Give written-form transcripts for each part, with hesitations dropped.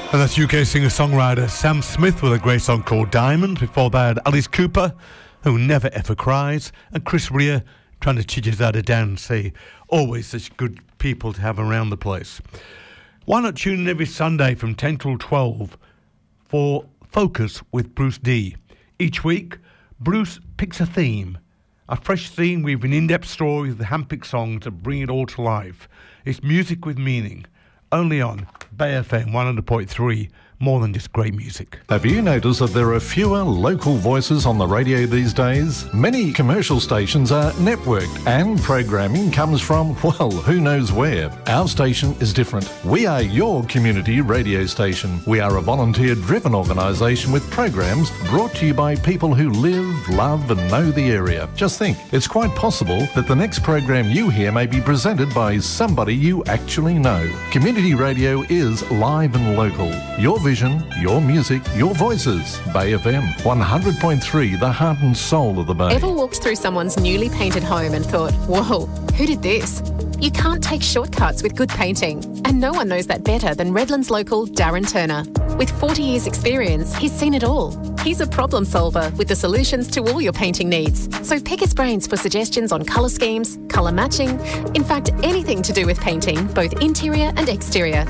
And that's UK singer-songwriter Sam Smith with a great song called Diamond. Before that, Alice Cooper, Who Never Ever Cries, and Chris Rea trying to teach us how to dance. Always such good people to have around the place. Why not tune in every Sunday from 10 till 12 for Focus with Bruce D. Each week, Bruce picks a theme. A fresh theme with an in-depth story with handpicked songs to bring it all to life. It's music with meaning. Only on Bay FM 100.3, more than just great music. Have you noticed that there are fewer local voices on the radio these days? Many commercial stations are networked and programming comes from, well, who knows where. Our station is different. We are your community radio station. We are a volunteer-driven organisation with programs brought to you by people who live, love and know the area. Just think, it's quite possible that the next program you hear may be presented by somebody you actually know. Community radio is live and local. Your vision, your music, your voices. Bay FM 100.3, the heart and soul of the Bay. Ever walked through someone's newly painted home and thought, whoa, who did this? You can't take shortcuts with good painting. And no one knows that better than Redlands local Darren Turner. With 40 years experience, he's seen it all. He's a problem solver with the solutions to all your painting needs. So pick his brains for suggestions on colour schemes, colour matching, in fact, anything to do with painting, both interior and exterior.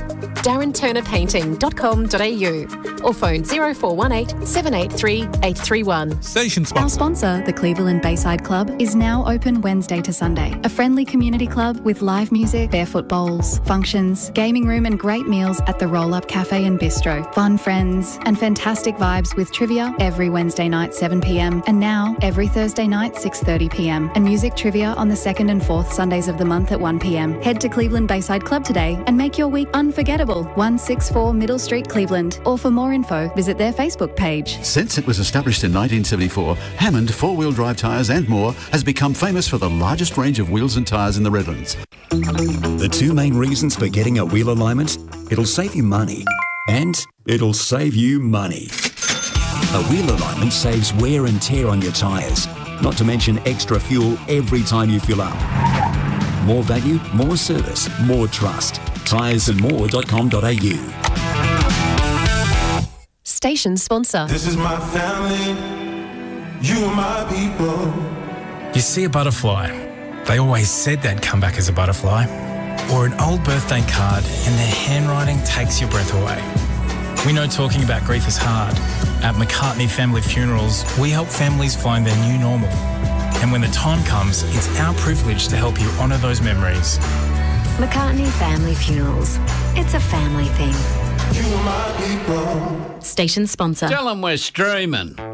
DarrenTurnerPainting.com.au or phone 0418 783 831. Station sponsor. Our sponsor, the Cleveland Bayside Club, is now open Wednesday to Sunday. A friendly community club with live music, barefoot bowls, functions, gaming room and great meals at the Roll Up Cafe and Bistro. Fun friends and fantastic vibes with trivia every Wednesday night 7pm and now every Thursday night 6:30pm and music trivia on the 2nd and 4th Sundays of the month at 1pm. Head to Cleveland Bayside Club today and make your week unforgettable. 164 Middle Street, Cleveland. Or for more info, visit their Facebook page. Since it was established in 1974, Hammond four-wheel drive tyres and more has become famous for the largest range of wheels and tyres in the Redlands. The two main reasons for getting a wheel alignment: it'll save you money and it'll save you money. A wheel alignment saves wear and tear on your tyres, not to mention extra fuel every time you fill up. More value, more service, more trust. Tyresandmore.com.au. Station sponsor. This is my family, you are my people. You see a butterfly, they always said they'd come back as a butterfly. Or an old birthday card and their handwriting takes your breath away. We know talking about grief is hard. At McCartney Family Funerals, we help families find their new normal. And when the time comes, it's our privilege to help you honour those memories. McCartney Family Funerals. It's a family thing. You are my people. Station sponsor. Tell them we're streaming.